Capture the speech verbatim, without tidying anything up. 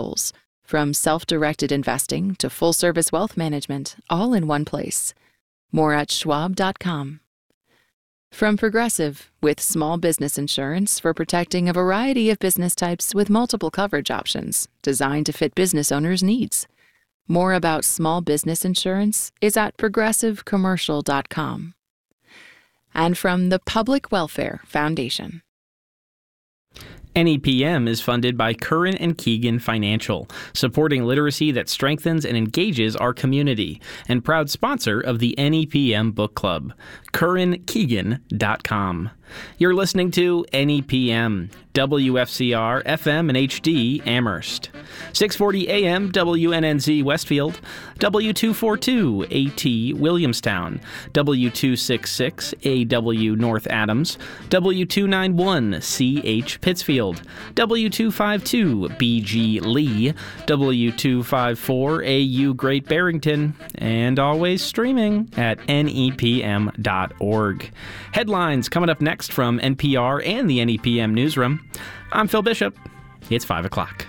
goals, from self-directed investing to full-service wealth management, all in one place. More at schwab dot com. From Progressive, with small business insurance for protecting a variety of business types with multiple coverage options designed to fit business owners' needs. More about small business insurance is at progressive commercial dot com. And from the Public Welfare Foundation. N E P M is funded by Curran and Keegan Financial, supporting literacy that strengthens and engages our community, and proud sponsor of the N E P M Book Club. curran keegan dot com. You're listening to N E P M, W F C R, F M and H D, Amherst. six forty A M, W N N Z, Westfield. W two forty-two, A T, Williamstown. W two sixty-six, A W, North Adams. W two ninety-one, C H, Pittsfield. W two fifty-two, B G, Lee. W two fifty-four, A U, Great Barrington. And always streaming at N E P M dot org. Headlines coming up next from N P R and the N E P M Newsroom. I'm Phil Bishop. It's five o'clock.